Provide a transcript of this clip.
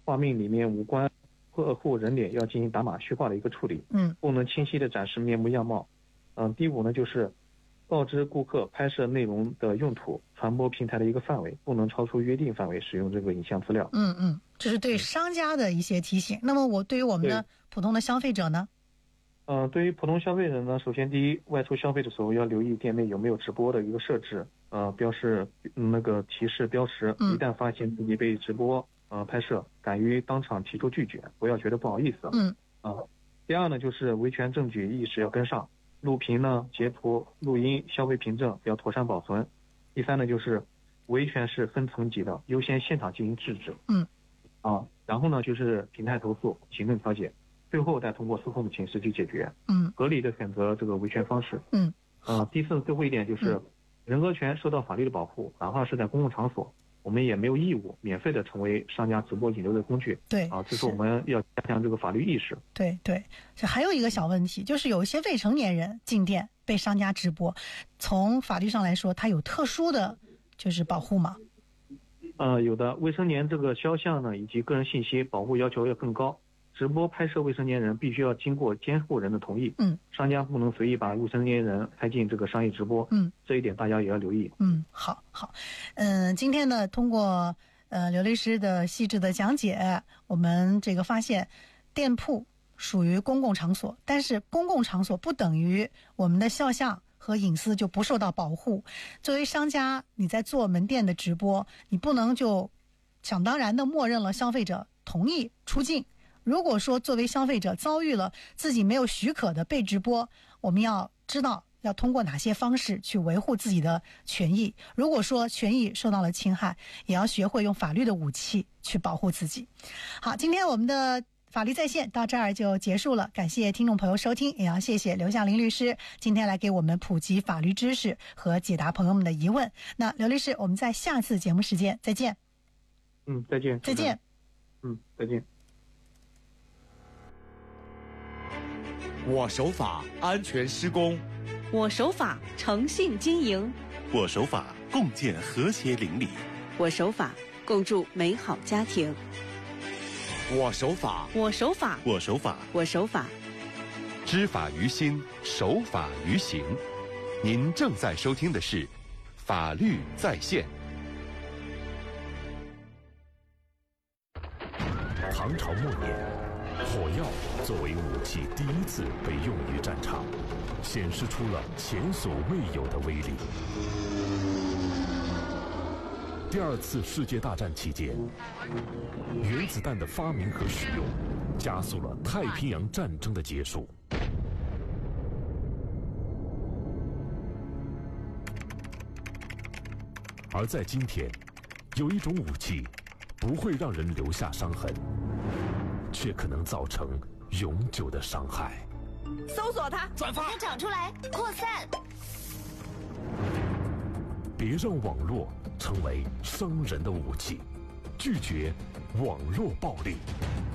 画面里面无关客户人脸要进行打码虚化的一个处理，不能清晰的展示面目样貌。第5呢就是告知顾客拍摄内容的用途、传播平台的一个范围，不能超出约定范围使用这个影像资料。 这是对商家的一些提醒。那么我对于我们的普通的消费者呢？ 对于普通消费者呢，首先第一，外出消费的时候要留意店内有没有直播的一个设置，标示那个提示标识，一旦发现自己被直播拍摄，敢于当场提出拒绝，不要觉得不好意思。第二呢，就是维权证据意识要跟上，录屏呢、截图、录音、消费凭证要妥善保存。第三呢，就是维权是分层级的，优先现场进行制止。然后呢，就是平台投诉、行政调解，最后再通过诉讼的形式去解决。合理的选择这个维权方式。第4，最后一点就是人格权受到法律的保护，哪怕是在公共场所，我们也没有义务免费的成为商家直播引流的工具。这是我们要加强这个法律意识。 对，这还有一个小问题，就是有一些未成年人进店被商家直播，从法律上来说，它有特殊的就是保护吗？ 有的，未成年这个肖像呢以及个人信息保护要求要更高。直播拍摄未成年人必须要经过监护人的同意。商家不能随意把未成年人拍进这个商业直播。这一点大家也要留意。 好。今天呢，通过刘律师的细致的讲解，我们这个发现，店铺属于公共场所，但是公共场所不等于我们的肖像和隐私就不受到保护。作为商家，你在做门店的直播，你不能就想当然的默认了消费者同意出镜。如果说作为消费者遭遇了自己没有许可的被直播，我们要知道要通过哪些方式去维护自己的权益。如果说权益受到了侵害，也要学会用法律的武器去保护自己。好，今天我们的法律在线到这儿就结束了，感谢听众朋友收听，也要谢谢刘向林律师今天来给我们普及法律知识和解答朋友们的疑问。那刘律师，我们在下次节目时间再见。 再见。 再见。 再见。 我守法，安全施工； 我守法，诚信经营； 我守法，共建和谐邻里； 我守法，共筑美好家庭。 我守法， 我守法， 我守法， 我守法。 知法于心，守法于行。您正在收听的是《法律在线》。 唐朝末年，火药作为武器第一次被用于战场，显示出了前所未有的威力。第2次世界大战期间，原子弹的发明和使用，加速了太平洋战争的结束。而在今天，有一种武器不会让人留下伤痕，却可能造成永久的伤害。 搜索它， 转发， 它长出来，扩散。 别让网络成为伤人的武器，拒绝网络暴力。